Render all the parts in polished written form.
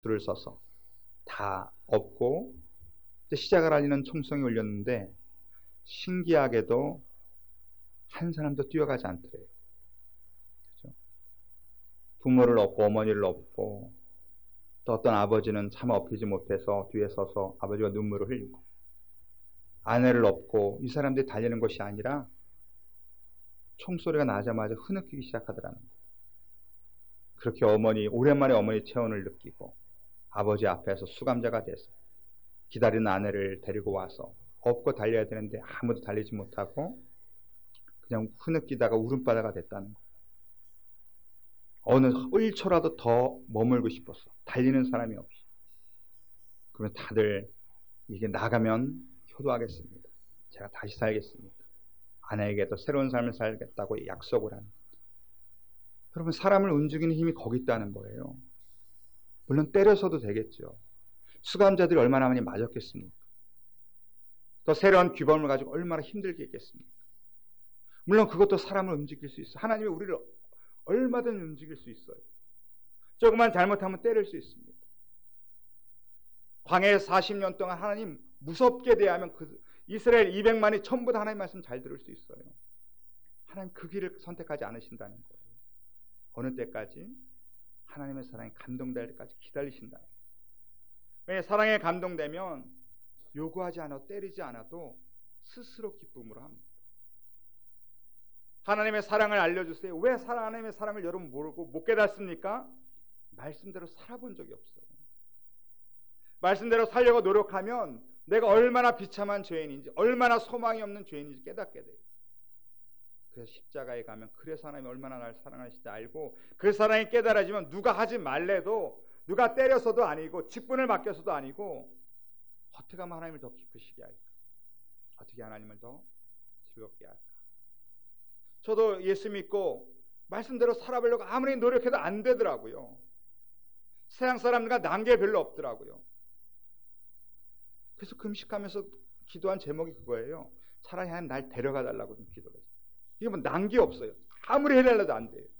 줄을 서서 다 업고 시작을 알리는 총성이 울렸는데 신기하게도 한 사람도 뛰어가지 않더래요. 그렇죠? 부모를 업고 어머니를 업고 또 어떤 아버지는 차마 업히지 못해서 뒤에 서서 아버지가 눈물을 흘리고 아내를 업고 이 사람들이 달리는 것이 아니라 총소리가 나자마자 흐느끼기 시작하더라는 거예요. 그렇게 오랜만에 어머니 체온을 느끼고 아버지 앞에서 수감자가 돼서 기다리는 아내를 데리고 와서 업고 달려야 되는데 아무도 달리지 못하고 그냥 흐느끼다가 울음바다가 됐다는 거예요. 어느 1초라도 더 머물고 싶었어. 달리는 사람이 없이. 그러면 다들 이게 나가면 효도하겠습니다. 제가 다시 살겠습니다. 아내에게도 새로운 삶을 살겠다고 약속을 하는. 여러분, 사람을 움직이는 힘이 거기 있다는 거예요. 물론 때려서도 되겠죠. 수감자들이 얼마나 많이 맞았겠습니까? 또 새로운 규범을 가지고 얼마나 힘들게 했겠습니까? 물론 그것도 사람을 움직일 수 있어요. 하나님이 우리를 얼마든 움직일 수 있어요. 조금만 잘못하면 때릴 수 있습니다. 광야에 40년 동안 하나님 무섭게 대하면 이스라엘 200만이 전부 다 하나님 말씀 잘 들을 수 있어요. 하나님 그 길을 선택하지 않으신다는 거예요. 어느 때까지? 하나님의 사랑에 감동될 때까지 기다리신다는 거예요. 왜 사랑에 감동되면 요구하지 않아도 때리지 않아도 스스로 기쁨으로 합니다. 하나님의 사랑을 알려주세요. 왜 하나님의 사랑을 여러분 모르고 못 깨닫습니까? 말씀대로 살아본 적이 없어요. 말씀대로 살려고 노력하면 내가 얼마나 비참한 죄인인지, 얼마나 소망이 없는 죄인인지 깨닫게 돼요. 그래서 십자가에 가면 그래서 하나님이 얼마나 나를 사랑하시는지 알고 그 사랑이 깨달아지면 누가 하지 말래도, 누가 때려서도 아니고 직분을 맡겨서도 아니고 어떻게 하면 하나님을 더 기쁘시게 할까? 어떻게 하나님을 더 즐겁게 할까? 저도 예수 믿고 말씀대로 살아보려고 아무리 노력해도 안 되더라고요. 세상 사람들과 난게 별로 없더라고요. 그래서 금식하면서 기도한 제목이 그거예요. 차라리 하나님 날 데려가 달라고 좀 기도해요. 이게 뭐 난게 없어요. 아무리 해달라도 안 돼요.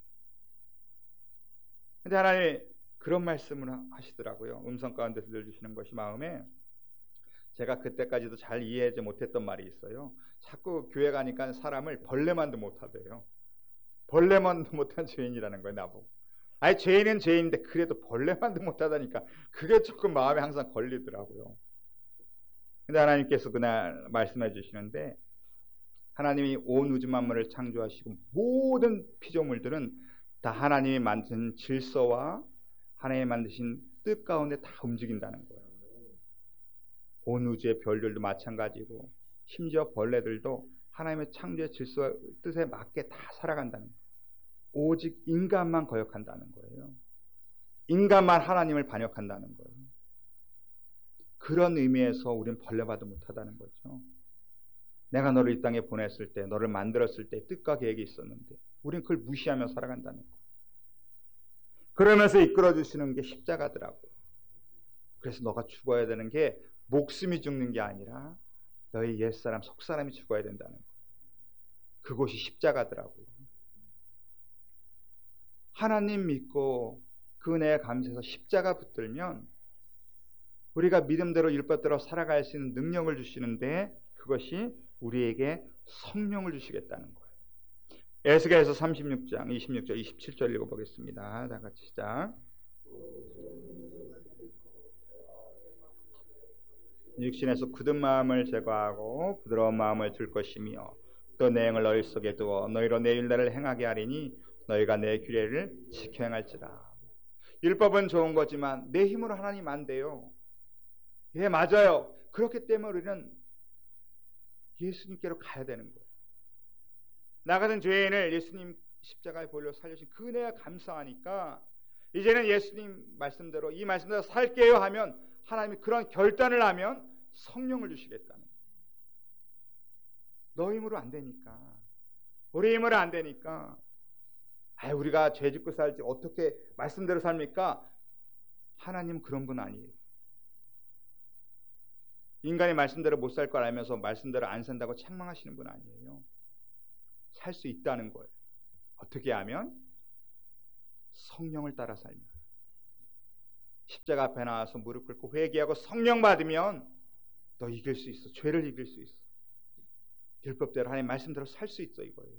근데 하나님이 그런 말씀을 하시더라고요. 음성 가운데서 들려주시는 것이 마음에, 제가 그때까지도 잘 이해하지 못했던 말이 있어요. 자꾸 교회 가니까 사람을 벌레만도 못하대요. 벌레만도 못한 죄인이라는 거예요, 나보고. 아니, 죄인은 죄인인데 그래도 벌레만도 못하다니까 그게 조금 마음에 항상 걸리더라고요. 근데 하나님께서 그날 말씀해 주시는데, 하나님이 온 우주 만물을 창조하시고 모든 피조물들은 다 하나님이 만든 질서와 하나님이 만드신 뜻 가운데 다 움직인다는 거예요. 온 우주의 별들도 마찬가지고 심지어 벌레들도 하나님의 창조의 질서와 뜻에 맞게 다 살아간다는 거예요. 오직 인간만 거역한다는 거예요. 인간만 하나님을 반역한다는 거예요. 그런 의미에서 우리는 벌레봐도 못하다는 거죠. 내가 너를 이 땅에 보냈을 때, 너를 만들었을 때 뜻과 계획이 있었는데 우리는 그걸 무시하며 살아간다는 거예요. 그러면서 이끌어주시는 게 십자가더라고요. 그래서 너가 죽어야 되는 게 목숨이 죽는 게 아니라 너희 옛사람, 속사람이 죽어야 된다는 거예요. 그곳이 십자가더라고요. 하나님 믿고 그 은혜에 감사해서 십자가 붙들면 우리가 믿음대로 율법대로 살아갈 수 있는 능력을 주시는데, 그것이 우리에게 성령을 주시겠다는 거예요. 에스겔서 36장 26절 27절 읽어보겠습니다. 다 같이 시작. 육신에서 굳은 마음을 제거하고 부드러운 마음을 줄 것이며 또 내 영을 너희 속에 두어 너희로 내 율례를 행하게 하리니 너희가 내 규례를 지켜 행할지라. 율법은 좋은 거지만 내 힘으로 하나님 안 돼요. 예, 맞아요. 그렇기 때문에 우리는 예수님께로 가야 되는 거예요. 나 같은 죄인을 예수님 십자가에 보려 살려주신 그 은혜가 감사하니까 이제는 예수님 말씀대로, 이 말씀대로 살게요 하면 하나님이 그런 결단을 하면 성령을 주시겠다는 거예요. 너 힘으로 안 되니까, 우리 힘으로 안 되니까, 우리가 죄 짓고 살지 어떻게 말씀대로 삽니까? 하나님 그런 분 아니에요. 인간이 말씀대로 못 살 걸 알면서 말씀대로 안 산다고 책망하시는 분 아니에요. 살 수 있다는 거예요. 어떻게 하면? 성령을 따라 살면. 십자가 앞에 나와서 무릎 꿇고 회개하고 성령 받으면 너 이길 수 있어. 죄를 이길 수 있어. 율법대로 하나님 말씀대로 살 수 있어 이거예요.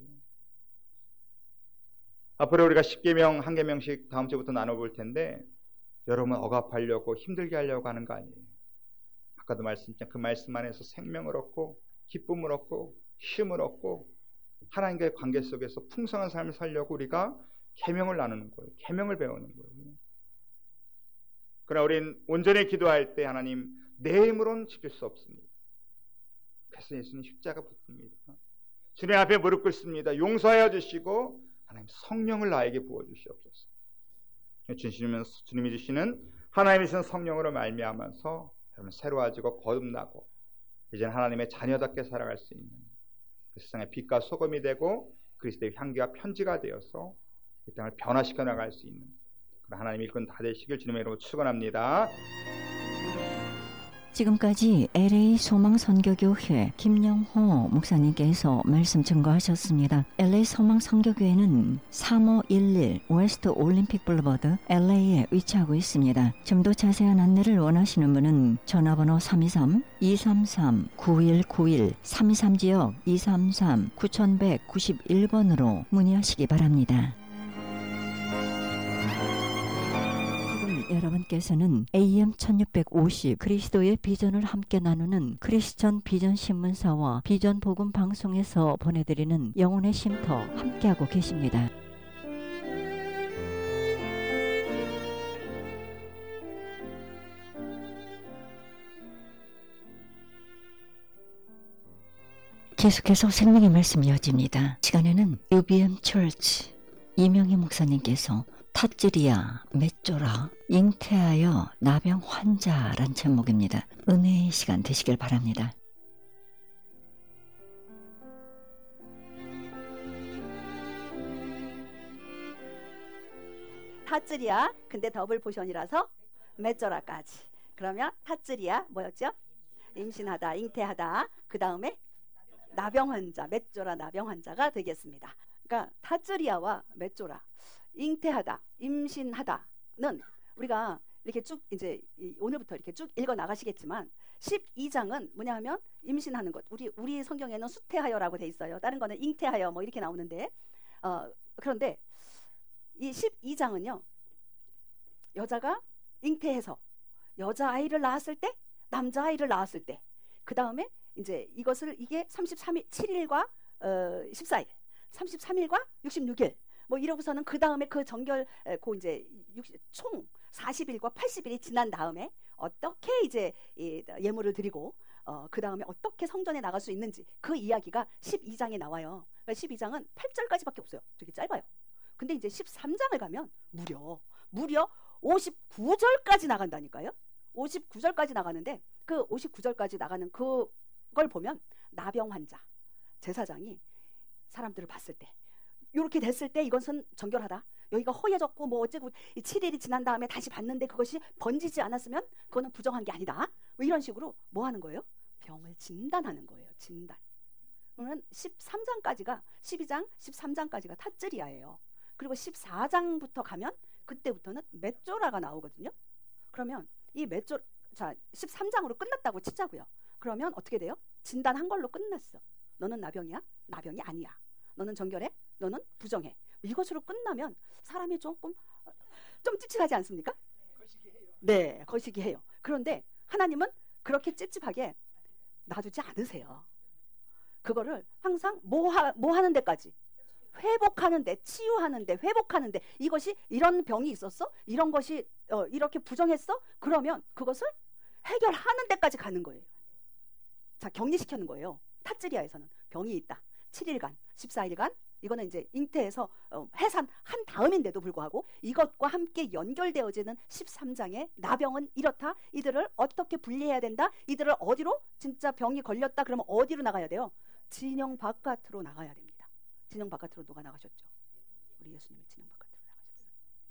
앞으로 우리가 10계명 한 계명씩 다음 주부터 나눠볼 텐데 여러분 억압하려고 힘들게 하려고 하는 거 아니에요. 아까도 말씀드렸지만 그 말씀 안에서 생명을 얻고 기쁨을 얻고 쉼을 얻고 하나님과의 관계 속에서 풍성한 삶을 살려고 우리가 계명을 나누는 거예요. 계명을 배우는 거예요. 그러나 우린 온전히 기도할 때 하나님 내 힘으로는 지킬 수 없습니다. 그래서 예수님 십자가 붙습니다. 주님 앞에 무릎 꿇습니다. 용서하여 주시고 하나님 성령을 나에게 부어주시옵소서. 주님이 주시는 하나님이 주신 성령으로 말미암아서 여러분 새로워지고 거듭나고 이제는 하나님의 자녀답게 살아갈 수 있는 그 세상의 빛과 소금이 되고 그리스도의 향기와 편지가 되어서 이 땅을 변화시켜 나갈 수 있는 그런 하나님의 일꾼 다 되시길 주님의 이름으로 축원합니다. 지금까지 LA 소망선교교회 김영호 목사님께서 말씀 증거하셨습니다. LA 소망선교교회는 3511 웨스트 올림픽 블루버드 LA에 위치하고 있습니다. 좀 더 자세한 안내를 원하시는 분은 전화번호 323-233-9191 323지역 233-9191번으로 문의하시기 바랍니다. 여러분께서는 AM 1650 그리스도의 비전을 함께 나누는 크리스천 비전 신문사와 비전 복음 방송에서 보내드리는 영혼의 쉼터 함께하고 계십니다. 계속해서 생명의 말씀 이어집니다. 시간에는 UBM Church 이명희 목사님께서 타찌리아, 맷조라, 잉태하여 나병 환자란 제목입니다. 은혜의 시간 되시길 바랍니다. 타찌리아, 근데 더블 포션이라서 맷조라까지. 그러면 타찌리아 뭐였죠? 임신하다, 잉태하다. 그 다음에 나병 환자, 맷조라 나병 환자가 되겠습니다. 그러니까 타찌리아와 맷조라, 잉태하다, 임신하다는 우리가 이렇게 쭉 이제 오늘부터 이렇게 쭉 읽어 나가시겠지만 12장은 뭐냐 하면 임신하는 것. 우리 성경에는 수태하여라고 돼 있어요. 다른 거는 잉태하여 뭐 이렇게 나오는데 그런데 이 12장은요. 여자가 잉태해서 여자아이를 낳았을 때, 남자아이를 낳았을 때, 그 다음에 이제 이게 7일과 14일, 33일과 66일 뭐 이러고서는 그 다음에 그 정결 이제 총 40일과 80일이 지난 다음에 어떻게 이제 예물을 드리고 그 다음에 어떻게 성전에 나갈 수 있는지 그 이야기가 12장에 나와요. 12장은 8절까지밖에 없어요. 되게 짧아요. 근데 이제 13장을 가면 무려 59절까지 나간다니까요. 59절까지 나가는데 그 59절까지 나가는 그걸 보면 나병 환자 제사장이 사람들을 봤을 때 이렇게 됐을 때 이것은 정결하다. 여기가 허해졌고 뭐 어쩌고 7일이 지난 다음에 다시 봤는데 그것이 번지지 않았으면 그거는 부정한 게 아니다. 뭐 이런 식으로 뭐 하는 거예요? 병을 진단하는 거예요. 진단. 그러면 13장까지가 12장, 13장까지가 타쯔리아예요. 그리고 14장부터 가면 그때부터는 맷조라가 나오거든요. 그러면 이 맷조 자 13장으로 끝났다고 치자고요. 그러면 어떻게 돼요? 진단한 걸로 끝났어. 너는 나병이야? 나병이 아니야. 너는 정결해? 너는 부정해. 이것으로 끝나면 사람이 좀 찝찝하지 않습니까? 네, 거시기 해요. 그런데 하나님은 그렇게 찝찝하게 놔두지 않으세요. 그거를 항상 뭐 하는 데까지 회복하는데, 치유하는데, 회복하는데, 이것이 이런 병이 있었어? 이런 것이 이렇게 부정했어? 그러면 그것을 해결하는 데까지 가는 거예요. 자, 격리시키는 거예요. 타쯔리아에서는 병이 있다. 7일간, 14일간 이거는 이제 잉태해서 해산한 다음인데도 불구하고 이것과 함께 연결되어지는 13장의 나병은 이렇다. 이들을 어떻게 분리해야 된다. 이들을 어디로 진짜 병이 걸렸다. 그러면 어디로 나가야 돼요? 진영 바깥으로 나가야 됩니다. 진영 바깥으로 누가 나가셨죠? 우리 예수님이 진영 바깥으로 나가셨어요.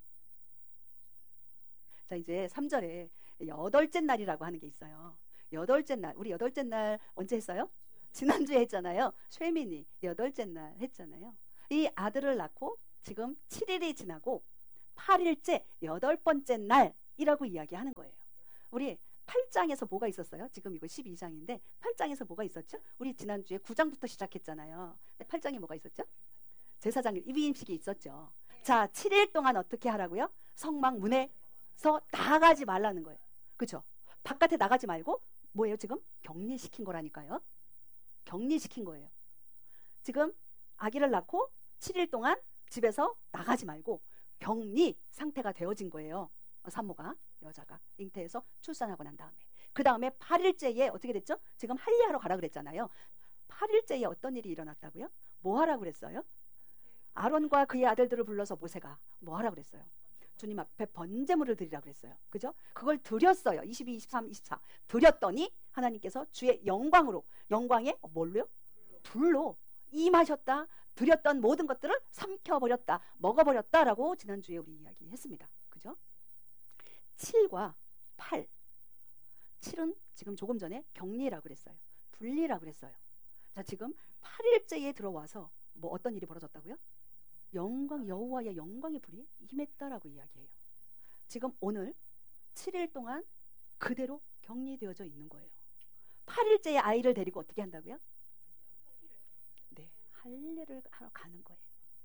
자, 이제 3절에 여덟째 날이라고 하는 게 있어요. 여덟째 날, 우리 여덟째 날 언제 했어요? 지난주에 했잖아요. 쉐민이 여덟째 날 했잖아요. 이 아들을 낳고 지금 7일이 지나고 8일째 여덟 번째 날 이라고 이야기하는 거예요. 우리 8장에서 뭐가 있었어요? 지금 이거 12장인데 8장에서 뭐가 있었죠? 우리 지난주에 9장부터 시작했잖아요. 8장에 뭐가 있었죠? 제사장 위임식이 있었죠. 자, 7일 동안 어떻게 하라고요? 성막 문에서 나가지 말라는 거예요. 그렇죠? 바깥에 나가지 말고 뭐예요? 지금 격리시킨 거라니까요. 격리시킨 거예요. 지금 아기를 낳고 7일 동안 집에서 나가지 말고 격리 상태가 되어진 거예요. 산모가, 여자가 잉태해서 출산하고 난 다음에 그 다음에 8일째에 어떻게 됐죠? 지금 할례하러 가라 그랬잖아요. 8일째에 어떤 일이 일어났다고요? 뭐 하라고 그랬어요? 아론과 그의 아들들을 불러서 모세가 뭐 하라고 그랬어요? 주님 앞에 번제물을 드리라고 그랬어요. 그죠? 그걸 드렸어요. 22, 23, 24 드렸더니 하나님께서 주의 영광으로, 영광에 뭘로요? 불로 임하셨다. 드렸던 모든 것들을 삼켜버렸다, 먹어버렸다라고 지난주에 우리 이야기했습니다. 그죠? 7과 8. 7은 지금 조금 전에 격리라고 그랬어요. 분리라고 그랬어요. 자, 지금 8일째에 들어와서 뭐 어떤 일이 벌어졌다고요? 영광, 여호와의 영광의 불이 임했다라고 이야기해요. 지금 오늘 7일 동안 그대로 격리되어져 있는 거예요. 8일째에 아이를 데리고 어떻게 한다고요? 네, 할례를 하러 가는 거예요.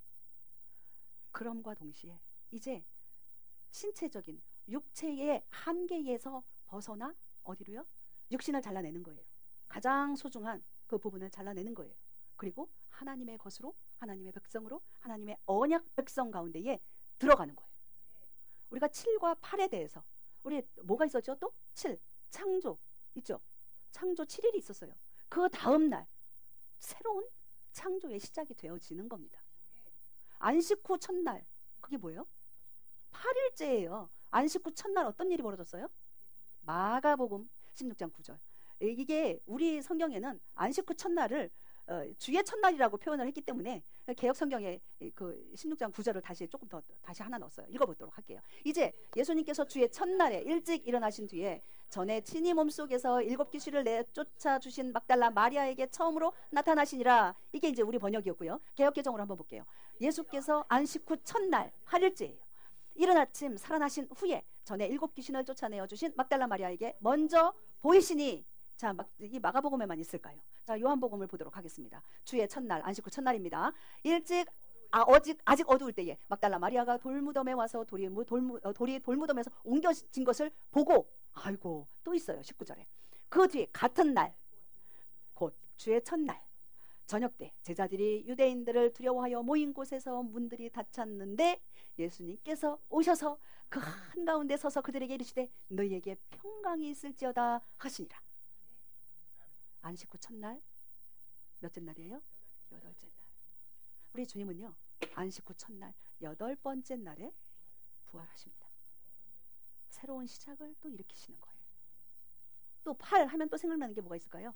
그럼과 동시에 이제 신체적인 육체의 한계에서 벗어나 어디로요? 육신을 잘라내는 거예요. 가장 소중한 그 부분을 잘라내는 거예요. 그리고 하나님의 것으로, 하나님의 백성으로, 하나님의 언약 백성 가운데에 들어가는 거예요. 우리가 7과 8에 대해서 우리 뭐가 있었죠? 또 7, 창조 있죠? 창조 7일이 있었어요. 그 다음 날 새로운 창조의 시작이 되어지는 겁니다. 안식 후 첫날, 그게 뭐예요? 8일째예요. 안식 후 첫날 어떤 일이 벌어졌어요? 마가복음 16장 9절. 이게 우리 성경에는 안식 후 첫날을 주의 첫날이라고 표현을 했기 때문에 개역 성경에 그 16장 9절을 다시 조금 더 다시 하나 넣었어요. 읽어보도록 할게요. 이제 예수님께서 주의 첫날에 일찍 일어나신 뒤에 전에 친히 몸속에서 7 귀신을 내쫓아 주신 막달라 마리아에게 처음으로 나타나시니라. 이게 이제 우리 번역이었고요. 개역 개정으로 한번 볼게요. 예수께서 안식 후 첫날 8일째예요. 이른 아침 살아나신 후에 전에 7 귀신을 쫓아내어 주신 막달라 마리아에게 먼저 보이시니. 자, 이 마가복음에만 있을까요? 자, 요한복음을 보도록 하겠습니다. 주의 첫날, 안식 후 첫날입니다. 아직 어두울 때에 막달라 마리아가 돌무덤에 와서 돌이 돌무덤에서 옮겨진 것을 보고, 아이고, 또 있어요. 19절에. 그 뒤에 같은 날, 곧 주의 첫날, 저녁 때 제자들이 유대인들을 두려워하여 모인 곳에서 문들이 닫혔는데 예수님께서 오셔서 그 한가운데 서서 그들에게 이르시되 너희에게 평강이 있을지어다 하시니라. 안식 후 첫날 몇째 날이에요? 8째 날. 우리 주님은요, 안식 후 첫날 8번째 날에 부활하십니다. 새로운 시작을 또 일으키시는 거예요. 또 8 하면 또 생각나는 게 뭐가 있을까요?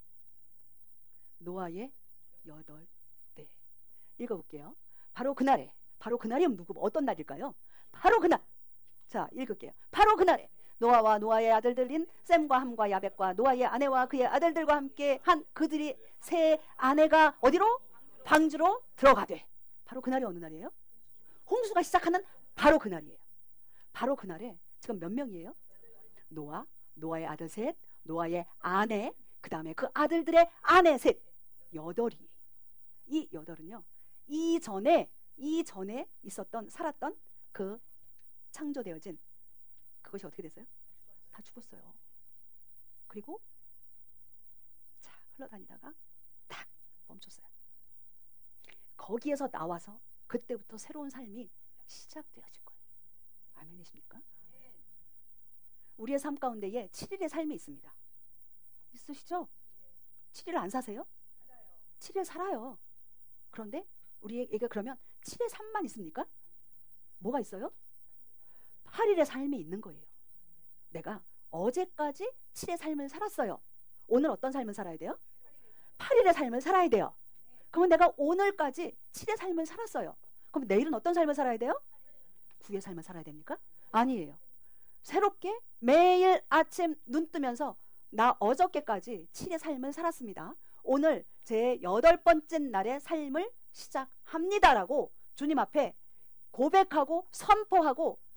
노아의 8대. 읽어볼게요. 바로 그날에, 바로 그날이면 어떤 날일까요? 바로 그날. 자, 읽을게요. 바로 그날에 노아와 노아의 아들들인 셈과 함과 야벳과 노아의 아내와 그의 아들들과 함께 한 그들이 세 아내가 어디로? 방주로 들어가되. 바로 그날이 어느 날이에요? 홍수가 시작하는 바로 그날이에요. 바로 그날에 지금 몇 명이에요? 노아, 노아의 아들 셋, 노아의 아내, 그 다음에 그 아들들의 아내 셋, 8이. 이 8은요, 이전에 있었던, 살았던 그 창조되어진 그것이 어떻게 됐어요? 다 죽었어요. 그리고 자, 흘러다니다가 탁 멈췄어요. 거기에서 나와서 그때부터 새로운 삶이 시작되어진 거예요. 아멘이십니까? 우리의 삶 가운데에 7일의 삶이 있습니다. 있으시죠? 7일 안 사세요? 7일 살아요. 그런데 우리에게 그러면 7의 삶만 있습니까? 뭐가 있어요? 8일의 삶이 있는 거예요. 내가 어제까지 7의 삶을 살았어요. 오늘 어떤 삶을 살아야 돼요? 8일의 삶을 살아야 돼요. 그러면 내가 오늘까지 7의 삶을 살았어요. 그럼 내일은 어떤 삶을 살아야 돼요? 9의 삶을 살아야 됩니까? 아니에요. 새롭게 매일 아침 눈 뜨면서 나 어저께까지 7의 삶을 살았습니다. 오늘 제 8번째 날의 삶을 시작합니다라고 주님 앞에 고백하고 선포하고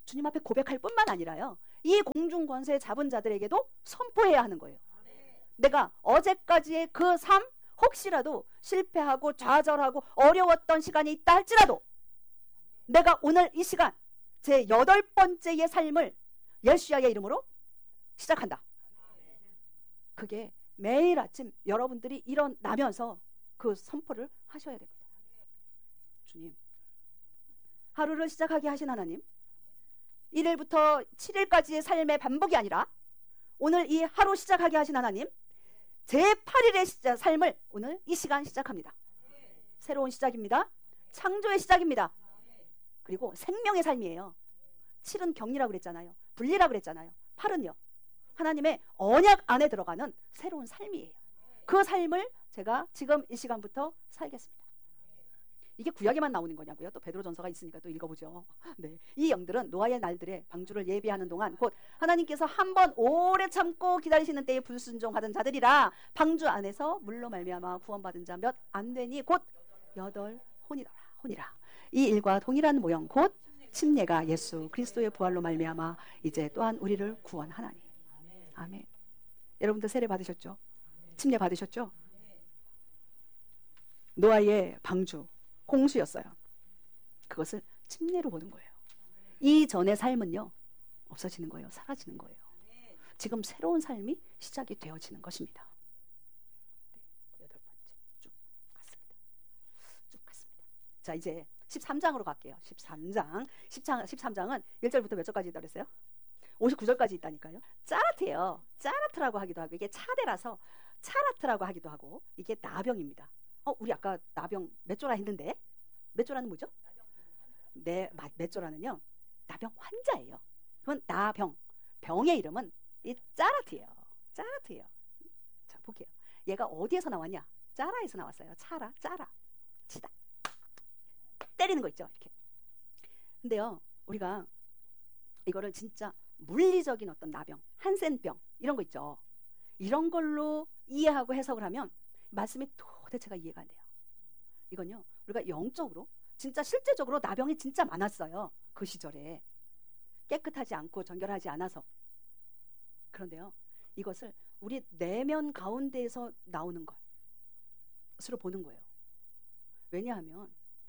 주님 앞에 고백할 뿐만 아니라요, 이 공중 권세 잡은 자들에게도 선포해야 하는 거예요. 내가 어제까지의 그 삶, 혹시라도 실패하고 좌절하고 어려웠던 시간이 있다 할지라도 내가 오늘 이 시간 제 8번째의 삶을 예수야의 이름으로 시작한다. 그게 매일 아침 여러분들이 일어나면서 그 선포를 하셔야 됩니다. 주님, 하루를 시작하게 하신 하나님, 1일부터 7일까지의 삶의 반복이 아니라 오늘 이 하루 시작하게 하신 하나님, 제 8일의 삶을 오늘 이 시간 시작합니다. 새로운 시작입니다. 창조의 시작입니다. 그리고 생명의 삶이에요. 7은 격리라고 그랬잖아요. 분리라고 그랬잖아요. 8은요, 하나님의 언약 안에 들어가는 새로운 삶이에요. 그 삶을 제가 지금 이 시간부터 살겠습니다. 이게 구약에만 나오는 거냐고요? 또 베드로전서가 있으니까 또 읽어보죠. 네, 이 영들은 노아의 날들에 방주를 예비하는 동안 곧 하나님께서 한번 오래 참고 기다리시는 때에 불순종하던 자들이라 방주 안에서 물로 말미암아 구원받은 자 몇 안 되니 곧 8혼이라. 이 일과 동일한 모형 곧 침례가 예수 그리스도의 부활로 말미암아 이제 또한 우리를 구원하나니. 아멘. 여러분들 세례 받으셨죠? 침례 받으셨죠? 노아의 방주 홍수였어요. 그것을 침례로 보는 거예요. 이전의 삶은요, 없어지는 거예요. 사라지는 거예요. 지금 새로운 삶이 시작이 되어지는 것입니다. 네, 8번째 쭉 갔습니다. 자, 이제 13장으로 갈게요. 13장은 1절부터 몇 절까지 있다고 그랬어요? 59절까지 있다니까요. 짜라트예요. 짜라트라고 하기도 하고, 이게 차대라서 차라트라고 하기도 하고, 이게 나병입니다. 우리 아까 나병 맷조라 했는데, 맷조라는 뭐죠? 네, 맷조라는요, 나병 환자예요. 그건 나병, 병의 이름은 이 짜라트예요. 자, 볼게요. 얘가 어디에서 나왔냐? 짜라에서 나왔어요. 짜라, 치다, 때리는 거 있죠, 이렇게. 근데요, 우리가 이거를 진짜 물리적인 어떤 나병, 한센병 이런 거 있죠. 이런 걸로 이해하고 해석을 하면 말씀이 도대체가 이해가 안 돼요. 이건요, 우리가 영적으로 진짜 실제적으로 나병이 진짜 많았어요. 그 시절에 깨끗하지 않고 정결하지 않아서. 그런데요, 이것을 우리 내면 가운데에서 나오는 것으로 보는 거예요. 왜냐하면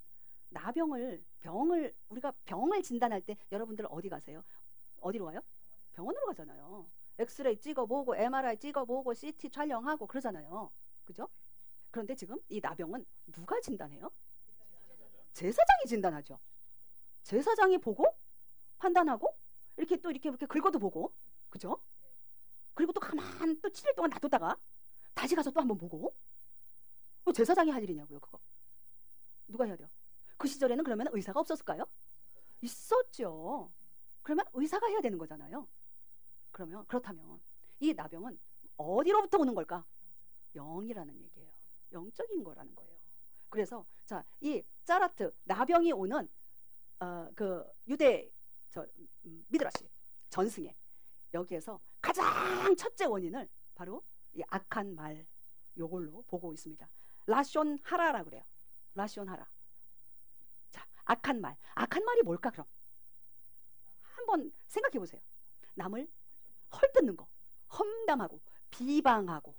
우리가 병을 진단할 때 여러분들 어디 가세요? 어디로 가요? 병원으로 가잖아요. 엑스레이 찍어보고 MRI 찍어보고 CT 촬영하고 그러잖아요. 그죠? 그런데 지금 이 나병은 누가 진단해요? 제사장이 진단하죠. 제사장이 보고 판단하고 이렇게 긁어도 보고, 그죠? 그리고 또 가만 또 7일 동안 놔뒀다가 다시 가서 또 한번 보고. 제사장이 할 일이냐고요, 그거. 누가 해야 돼요? 그 시절에는 그러면 의사가 없었을까요? 있었죠. 그러면 의사가 해야 되는 거잖아요. 그렇다면 이 나병은 어디로부터 오는 걸까? 영이라는 얘기예요. 영적인 거라는 거예요. 그래서 자, 이 짜라트, 나병이 오는 그 유대 미드라시 전승에 여기에서 가장 첫째 원인을 바로 이 악한 말, 요걸로 보고 있습니다. 라숀 하라라 그래요. 라숀 하라. 자, 악한 말이 뭘까? 그럼 한번 생각해 보세요. 남을 헐뜯는 거, 험담하고 비방하고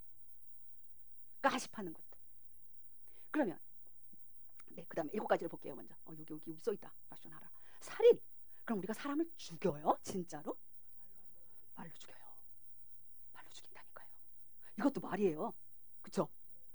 가십하는 것들. 그러면 네, 그다음에 7가지를 볼게요. 먼저 여기 써 있다. 라숀 하라. 살인. 그럼 우리가 사람을 죽여요? 진짜로? 말로 죽여요. 말로 죽인다니까요. 이것도 말이에요. 그쵸?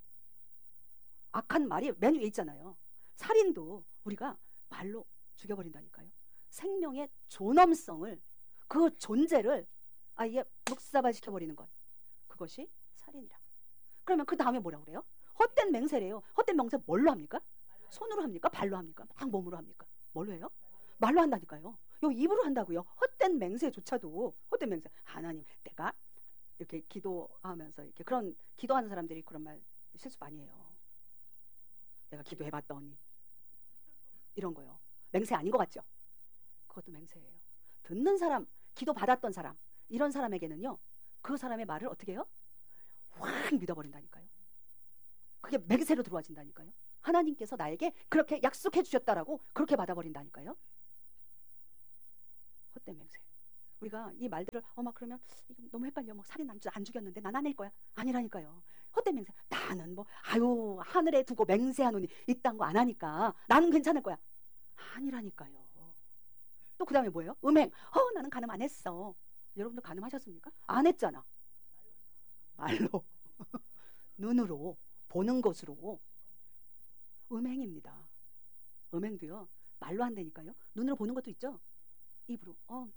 악한 말이 맨 위에 있잖아요. 살인도 우리가 말로 죽여버린다니까요. 생명의 존엄성을, 그 존재를 아예 묵사발시켜버리는 것, 그것이 살인이라고. 그러면 그 다음에 뭐라고 그래요? 헛된 맹세래요. 헛된 맹세 뭘로 합니까? 손으로 합니까? 발로 합니까? 막 몸으로 합니까? 뭘로 해요? 말로 한다니까요. 요 입으로 한다고요. 헛된 맹세조차도, 헛된 맹세. 하나님, 내가 이렇게 기도하면서 이렇게 그런 기도하는 사람들이 그런 말 실수 많이 해요. 내가 기도해봤더니 이런 거요. 맹세 아닌 것 같죠? 그것도 맹세예요. 듣는 사람, 기도 받았던 사람, 이런 사람에게는요, 그 사람의 말을 어떻게 해요? 확 믿어버린다니까요. 그게 맹세로 들어와진다니까요. 하나님께서 나에게 그렇게 약속해 주셨다라고 그렇게 받아버린다니까요. 헛된 맹세. 우리가 이 말들을 막 그러면 너무 헷갈려. 뭐 살인 안 죽였는데 난 아닐 거야. 아니라니까요. 헛된 맹세. 나는 뭐 아유 하늘에 두고 맹세하노니 이딴 거 안 하니까 나는 괜찮을 거야. 아니라니까요. 또 그 다음에 뭐예요? 음행. 나는 간음 안 했어. 여러분도 간음하셨습니까? 안 했잖아. 말로 눈으로 보는 것으로. 음행입니다. 음행도요 말로 안 되니까요. 눈으로 보는 것도 있죠. 입으로 한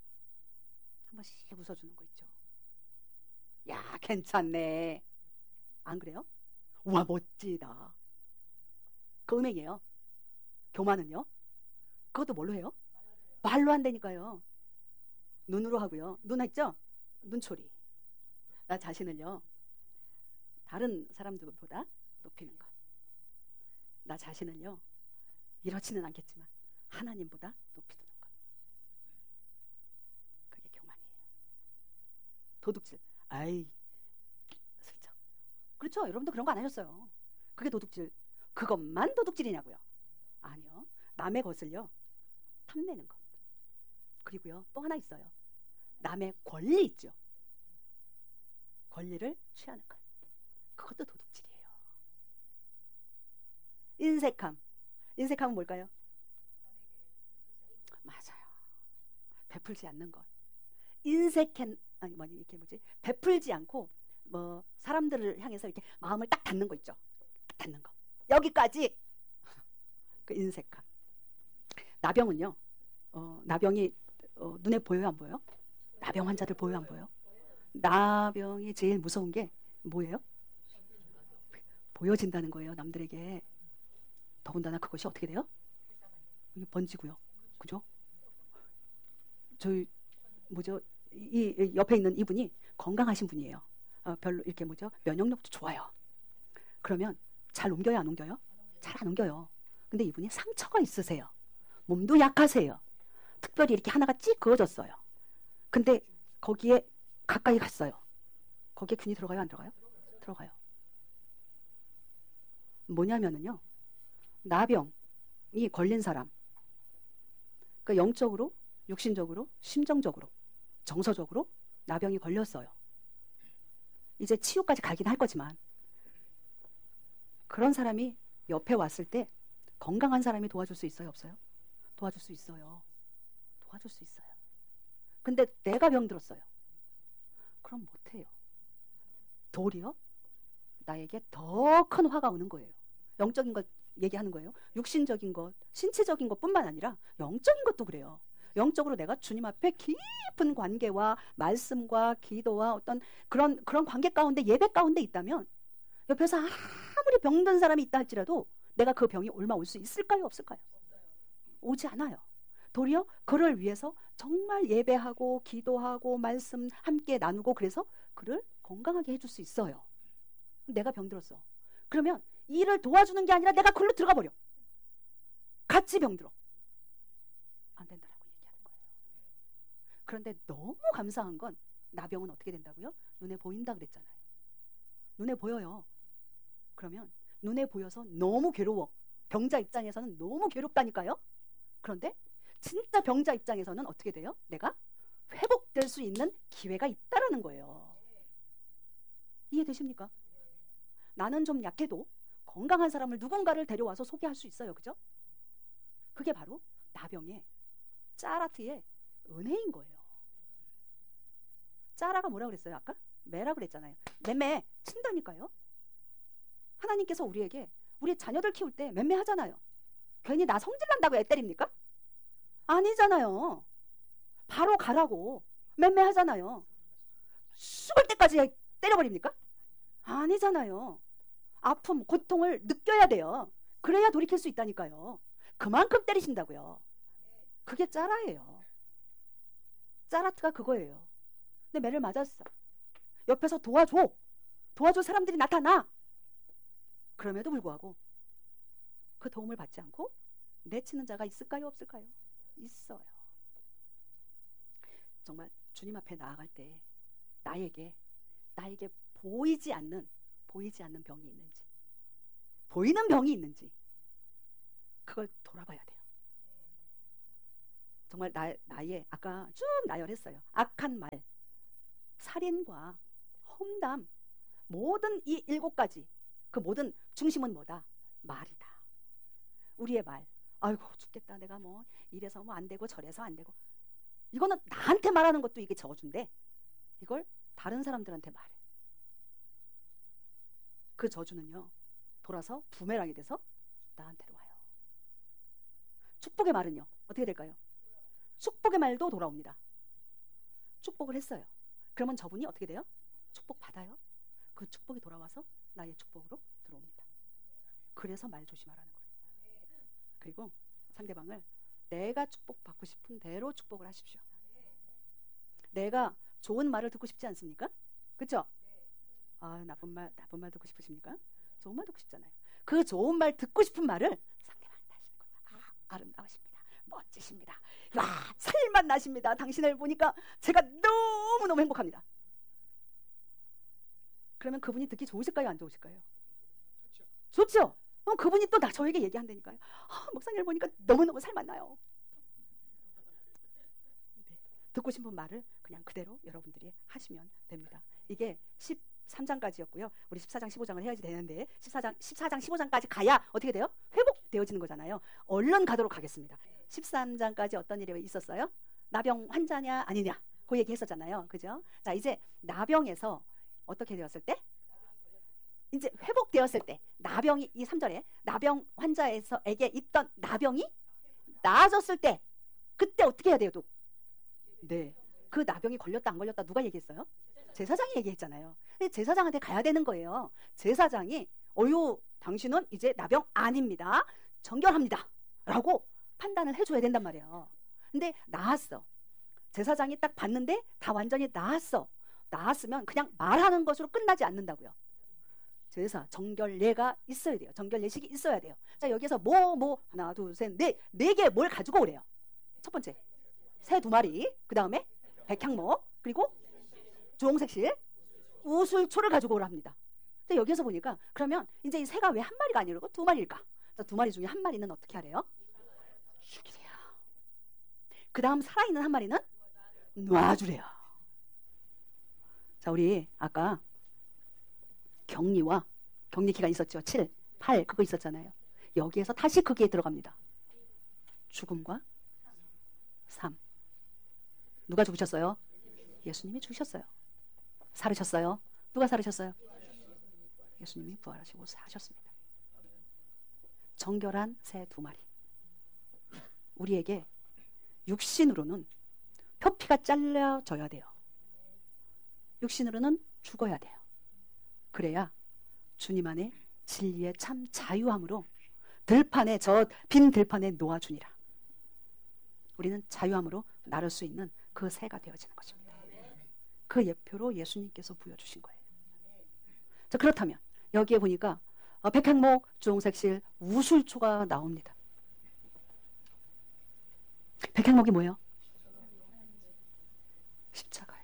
번씩 웃어주는 거 있죠. 야 괜찮네. 안 그래요? 우와 멋지다. 그 음행이에요. 교만은요? 그것도 뭘로 해요? 말로 안 되니까요. 눈으로 하고요. 눈 했죠? 눈초리. 나 자신을요 다른 사람들보다 높이는 것. 나 자신을요 이렇지는 않겠지만 하나님보다 높이 두는 것. 그게 교만이에요. 도둑질. 아이 슬쩍. 그렇죠. 여러분도 그런 거 안 하셨어요. 그게 도둑질. 그것만 도둑질이냐고요. 아니요. 남의 것을요 탐내는 것. 그리고요 또 하나 있어요. 남의 권리 있죠. 권리를 취하는 것. 그것도 도둑질이에요. 인색함. 인색함은 뭘까요? 맞아요. 베풀지 않는 것. 베풀지 않고 뭐 사람들을 향해서 이렇게 마음을 딱 닫는 거 있죠. 딱 닫는 거. 여기까지. 그 인색함. 나병은요. 나병이 눈에 보여요, 안 보여요? 나병 환자들 보여요, 안 보여요? 나병이 제일 무서운 게 뭐예요? 보여진다는 거예요, 남들에게. 더군다나 그것이 어떻게 돼요? 번지고요. 그죠? 저희 이 옆에 있는 이분이 건강하신 분이에요. 별로 이렇게 면역력도 좋아요. 그러면 잘 옮겨요, 안 옮겨요? 잘 안 옮겨요. 근데 이분이 상처가 있으세요. 몸도 약하세요. 특별히 이렇게 하나가 찍 그어졌어요. 근데 거기에 가까이 갔어요. 거기에 균이 들어가요, 안 들어가요? 들어가요. 뭐냐면은요, 나병이 걸린 사람, 그러니까 영적으로, 육신적으로, 심정적으로, 정서적으로 나병이 걸렸어요. 이제 치유까지 가긴 할 거지만 그런 사람이 옆에 왔을 때 건강한 사람이 도와줄 수 있어요, 없어요? 도와줄 수 있어요. 도와줄 수 있어요. 근데 내가 병들었어요. 그럼 못해요. 도리어 나에게 더 큰 화가 오는 거예요. 영적인 것 얘기하는 거예요. 육신적인 것, 신체적인 것뿐만 아니라 영적인 것도 그래요. 영적으로 내가 주님 앞에 깊은 관계와 말씀과 기도와 어떤 그런 관계 가운데, 예배 가운데 있다면 옆에서 아무리 병든 사람이 있다 할지라도 내가 그 병이 얼마 올 수 있을까요, 없을까요? 오지 않아요. 도리어 그를 위해서 정말 예배하고 기도하고 말씀 함께 나누고 그래서 그를 건강하게 해줄 수 있어요. 내가 병들었어. 그러면 이를 도와주는 게 아니라 내가 글로 들어가 버려. 같이 병들어. 안 된다라고 얘기하는 거예요. 그런데 너무 감사한 건 나병은 어떻게 된다고요? 눈에 보인다 그랬잖아요. 눈에 보여요. 그러면 눈에 보여서 너무 괴로워. 병자 입장에서는 너무 괴롭다니까요. 그런데 진짜 병자 입장에서는 어떻게 돼요? 내가 회복될 수 있는 기회가 있다라는 거예요. 이해되십니까? 나는 좀 약해도 건강한 사람을 누군가를 데려와서 소개할 수 있어요. 그죠? 그게 바로 나병의 짜라트의 은혜인 거예요. 짜라가 뭐라고 그랬어요? 아까? 매라고 그랬잖아요. 맴매 친다니까요. 하나님께서 우리에게 우리 자녀들 키울 때 맴매 하잖아요. 괜히 나 성질난다고 애 때립니까? 아니잖아요. 바로 가라고 맴매 하잖아요. 죽을 때까지 때려버립니까? 아니잖아요. 아픔, 고통을 느껴야 돼요. 그래야 돌이킬 수 있다니까요. 그만큼 때리신다고요. 그게 짜라예요. 짜라트가 그거예요. 근데 매를 맞았어. 옆에서 도와줄 사람들이 나타나. 그럼에도 불구하고 그 도움을 받지 않고 내치는 자가 있을까요, 없을까요? 있어요. 정말 주님 앞에 나아갈 때 나에게 보이지 않는 병이 있는지, 보이는 병이 있는지 그걸 돌아봐야 돼요. 정말 나의 아까 쭉 나열했어요. 악한 말, 살인과 험담, 모든 이 7가지 그 모든 중심은 뭐다? 말이다. 우리의 말. 아이고 죽겠다. 내가 뭐 이래서 뭐 안 되고 저래서 안 되고. 이거는 나한테 말하는 것도 이게 저주인데 이걸 다른 사람들한테 말해. 그 저주는요 돌아서 부메랑이 돼서 나한테로 와요. 축복의 말은요 어떻게 될까요? 축복의 말도 돌아옵니다. 축복을 했어요. 그러면 저분이 어떻게 돼요? 축복 받아요. 그 축복이 돌아와서 나의 축복으로 들어옵니다. 그래서 말 조심하라는 거예요. 그리고 상대방을 내가 축복받고 싶은 대로 축복을 하십시오. 내가 좋은 말을 듣고 싶지 않습니까? 그렇죠? 아, 나쁜 말 듣고 싶으십니까? 좋은 말 듣고 싶잖아요. 그 좋은 말 듣고 싶은 말을 상대방한테 하시는 거예요. 아, 아름다우십니다. 멋지십니다. 와, 살맛 나십니다. 당신을 보니까 제가 너무너무 행복합니다. 그러면 그분이 듣기 좋으실까요? 안 좋으실까요? 좋죠? 그럼 그분이 또 저에게 얘기한다니까요. 아, 목사님을 보니까 너무너무 살맛 나요. 네, 듣고 싶은 말을 그냥 그대로 여러분들이 하시면 됩니다. 이게 13장까지였고요. 우리 14장, 15장을 해야지 되는데 14장, 15장까지 가야 어떻게 돼요? 회복되어지는 거잖아요. 얼른 가도록 하겠습니다. 13장까지 어떤 일이 있었어요? 나병 환자냐 아니냐 그 얘기 했었잖아요. 그죠? 자, 이제 나병에서 어떻게 되었을 때? 이제 회복되었을 때 나병이 이 3절에 나병 환자에게 있던 나병이 나아졌을 때 그때 어떻게 해야 돼요? 또? 네. 그 나병이 걸렸다 안 걸렸다 누가 얘기했어요? 제사장이 얘기했잖아요. 제사장한테 가야 되는 거예요. 제사장이 어유 당신은 이제 나병 아닙니다. 정결합니다. 라고 판단을 해줘야 된단 말이에요. 근데 나았어. 제사장이 딱 봤는데 다 완전히 나았어. 나았으면 그냥 말하는 것으로 끝나지 않는다고요. 제사, 정결례가 있어야 돼요. 정결례식이 있어야 돼요. 자, 여기서 하나, 둘, 셋, 네 개 뭘 가지고 오래요? 첫 번째, 새 2마리, 그 다음에 백향목, 그리고 주홍색실, 우술초를 가지고 오라 합니다. 근데 여기서 보니까 그러면 이제 이 새가 왜 1마리가 아니고 2마리일까? 자, 2마리 중에 1마리는 어떻게 하래요? 죽이세요. 그 다음 살아있는 1마리는 놔주래요. 자, 우리 아까 격리와 격리 기간 있었죠. 7, 8 그거 있었잖아요. 여기에서 다시 거기에 들어갑니다. 죽음과 삶. 누가 죽으셨어요? 예수님이 죽으셨어요. 살으셨어요. 누가 살으셨어요? 예수님이 부활하시고 사셨습니다. 정결한 새 2마리. 우리에게 육신으로는 표피가 잘려져야 돼요. 육신으로는 죽어야 돼요. 그래야 주님 안에 진리의 참 자유함으로 들판에 저 빈 들판에 놓아주니라. 우리는 자유함으로 나를 수 있는 그 새가 되어지는 것입니다. 그 예표로 예수님께서 부여주신 거예요. 자, 그렇다면 여기에 보니까 백향목, 주홍색실, 우술초가 나옵니다. 백향목이 뭐예요? 십자가요.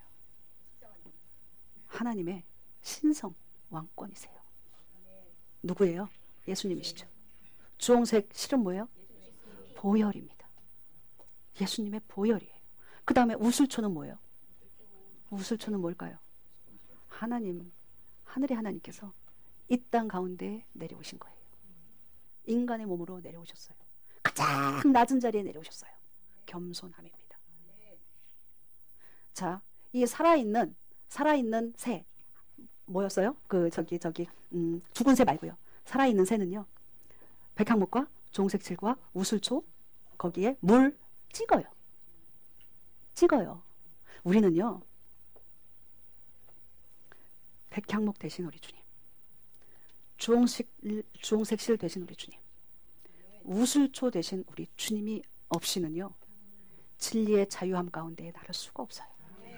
하나님의 신성 왕권이세요. 누구예요? 예수님이시죠. 주홍색 실은 뭐예요? 보혈입니다. 예수님의 보혈이에요. 그 다음에 우술초는 뭐예요? 우술초는 뭘까요? 하나님, 하늘의 하나님께서 이 땅 가운데 내려오신 거예요. 인간의 몸으로 내려오셨어요. 가장 낮은 자리에 내려오셨어요. 겸손함입니다. 자, 이 살아있는 새 뭐였어요? 죽은 새 말고요. 살아있는 새는요. 백향목과 주홍색실과 우술초 거기에 물 찍어요. 우리는요. 백향목 대신 우리 주님, 주홍색실 대신 우리 주님, 우술초 대신 우리 주님이 없이는요. 진리의 자유함 가운데 나를 수가 없어요.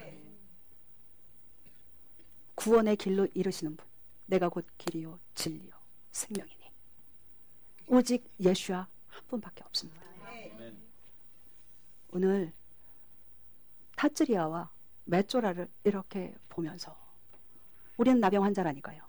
구원의 길로 이르시는 분, 내가 곧 길이요 진리요 생명이니 오직 예수야 한 분밖에 없습니다. 오늘 타츠리아와 메쪼라를 이렇게 보면서 우리는 나병 환자라니까요.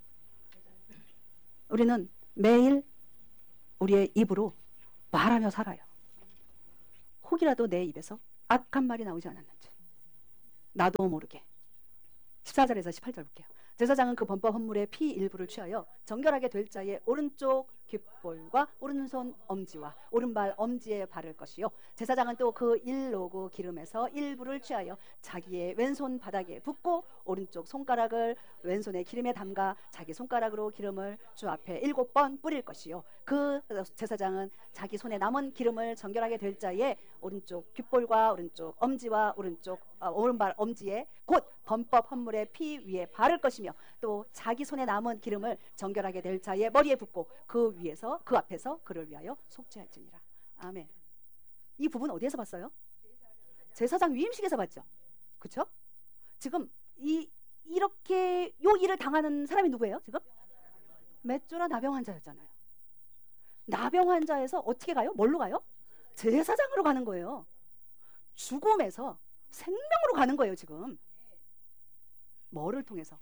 우리는 매일 우리의 입으로 말하며 살아요. 혹이라도 내 입에서 악한 말이 나오지 않았는지 나도 모르게. 14절에서 18절 볼게요. 제사장은 그 범법 헌물의 피 일부를 취하여 정결하게 될 자의 오른쪽 귓볼과 오른손 엄지와 오른발 엄지에 바를 것이요, 제사장은 또 그 일로그 기름에서 일부를 취하여 자기의 왼손 바닥에 붓고 오른쪽 손가락을 왼손에 기름에 담가 자기 손가락으로 기름을 주 앞에 7번 뿌릴 것이요, 그 제사장은 자기 손에 남은 기름을 정결하게 될 자의 오른쪽 귓볼과 오른쪽 엄지와 오른발 엄지에 곧 범법 헌물의 피 위에 바를 것이며 또 자기 손에 남은 기름을 정결하게 될 자의 머리에 붓고 그 위에서 그 앞에서 그를 위하여 속죄할지니라. 아멘. 이 부분 어디에서 봤어요? 제사장 위임식에서 봤죠. 그렇죠? 지금 이렇게 요 일을 당하는 사람이 누구예요? 지금 맷조라 나병 환자였잖아요. 나병 환자에서 어떻게 가요? 뭘로 가요? 제사장으로 가는 거예요. 죽음에서 생명으로 가는 거예요. 지금 뭐를 통해서?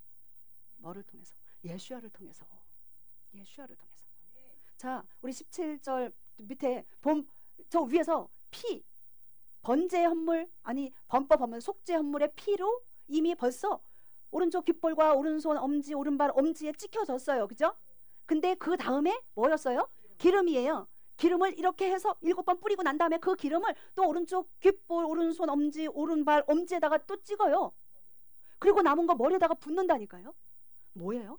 예수야를 통해서. 자, 우리 17절 밑에 저 위에서 피, 번제 헌물, 아니 범법 헌물, 속죄 헌물의 피로 이미 벌써 오른쪽 귓볼과 오른손 엄지, 오른발 엄지에 찍혀졌어요. 그죠? 근데 그 다음에 뭐였어요? 기름이에요. 기름을 이렇게 해서 7번 뿌리고 난 다음에 그 기름을 또 오른쪽 귓볼, 오른손 엄지, 오른발 엄지에다가 또 찍어요. 그리고 남은 거 머리에다가 붓는다니까요. 뭐예요?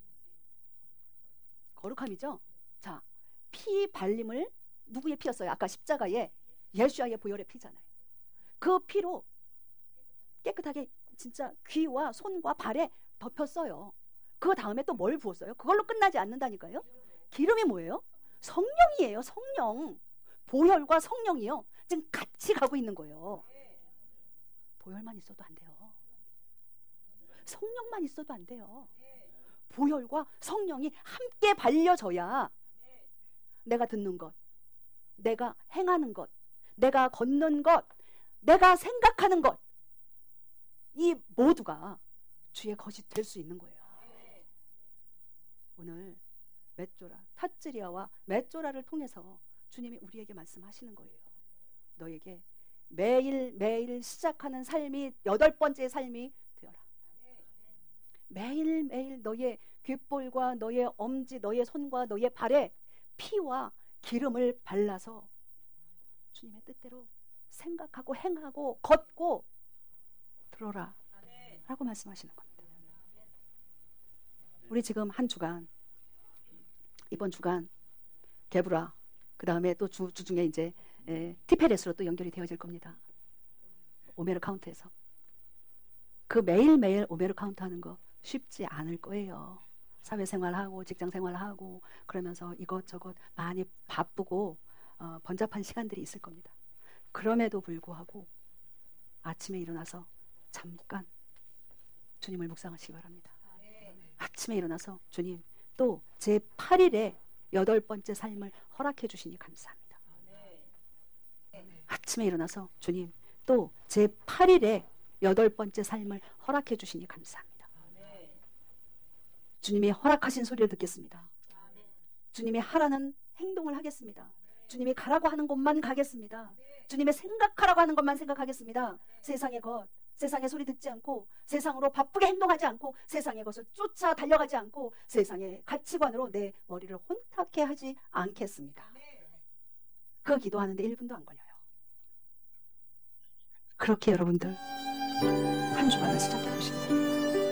거룩함이죠. 자, 피 발림을 누구의 피였어요? 아까 십자가에 예수야의 보혈의 피잖아요. 그 피로 깨끗하게 진짜 귀와 손과 발에 덮였어요. 그 다음에 또 뭘 부었어요? 그걸로 끝나지 않는다니까요. 기름이 뭐예요? 성령이에요. 성령. 보혈과 성령이요, 지금 같이 가고 있는 거예요. 보혈만 있어도 안 돼요. 성령만 있어도 안 돼요. 보혈과 성령이 함께 발려져야 내가 듣는 것, 내가 행하는 것, 내가 걷는 것, 내가 생각하는 것, 이 모두가 주의 것이 될 수 있는 거예요. 오늘 맷조라, 탓즈리아와 맷조라를 통해서 주님이 우리에게 말씀하시는 거예요. 너에게 매일매일 시작하는 삶이 8번째 삶이 되어라. 매일매일 너의 귓볼과 너의 엄지, 너의 손과 너의 발에 피와 기름을 발라서 주님의 뜻대로 생각하고 행하고 걷고 들어라 라고 말씀하시는 겁니다. 우리 지금 한 주간, 이번 주간 게브라, 그 다음에 또 주중에 이제 티페레스로 또 연결이 되어질 겁니다. 오메르 카운트에서. 그 매일매일 오메르 카운트 하는 거 쉽지 않을 거예요. 사회생활하고 직장생활하고 그러면서 이것저것 많이 바쁘고 번잡한 시간들이 있을 겁니다. 그럼에도 불구하고 아침에 일어나서 잠깐 주님을 묵상하시기 바랍니다. 아침에 일어나서 주님, 또 제 8일에 8번째 삶을 허락해 주시니 감사합니다. 아침에 일어나서 주님, 또 제 8일에 8번째 삶을 허락해 주시니 감사합니다. 주님이 허락하신 소리를 듣겠습니다. 주님이 하라는 행동을 하겠습니다. 주님이 가라고 하는 곳만 가겠습니다. 주님의 생각하라고 하는 것만 생각하겠습니다. 세상의 것, 세상의 소리 듣지 않고, 세상으로 바쁘게 행동하지 않고, 세상의 것을 쫓아 달려가지 않고, 세상의 가치관으로 내 머리를 혼탁해 하지 않겠습니다. 그 기도하는데 1분도 안 걸려요. 그렇게 여러분들 한 주간을 시작해 보십니다.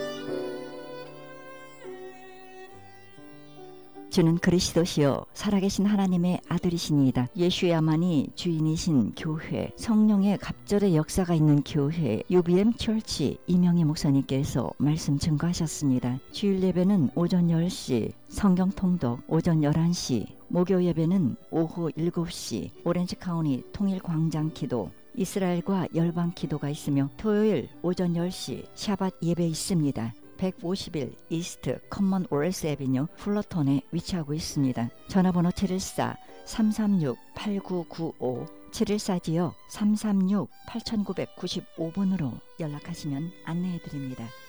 주는 그리스도시요 살아계신 하나님의 아들이시니이다. 예수야만이 주인이신 교회, 성령의 갑절의 역사가 있는 교회 UBM 철치 이명희 목사님께서 말씀 증거하셨습니다. 주일 예배는 오전 10시, 성경 통독 오전 11시, 목요 예배는 오후 7시, 오렌지 카운티 통일 광장 기도, 이스라엘과 열방 기도가 있으며 토요일 오전 10시 샤밧 예배 있습니다. 151 이스트 커먼 월스 애비뉴 플러톤에 위치하고 있습니다. 전화번호 714-336-8995 714지요 336-8995번으로 연락하시면 안내해드립니다.